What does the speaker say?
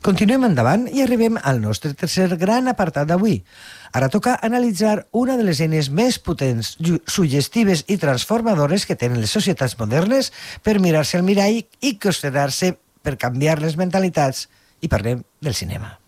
Continuem endavant i arribem al nostre tercer gran apartat d'avui. Ara toca analitzar una de les eines més potents, suggestives i transformadores que tenen les societats modernes per mirar-se al mirall i qüestionar-se per canviar les mentalitats. I parlem del cinema.